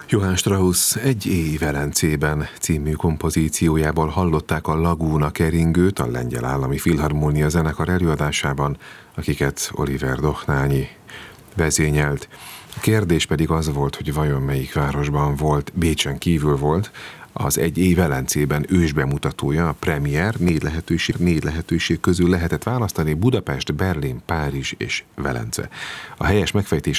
Johann Strauss Egy éj Velencében című kompozíciójából hallották a Lagúna keringőt a Lengyel Állami Filharmónia zenekar előadásában, akiket Oliver Dochnányi vezényelt. A kérdés pedig az volt, hogy vajon melyik városban volt, Bécsen kívül volt, az Egy éj Velencében ősbemutatója, a premier, négy lehetőség közül lehetett választani: Budapest, Berlin, Párizs és Velence. A helyes megfejtés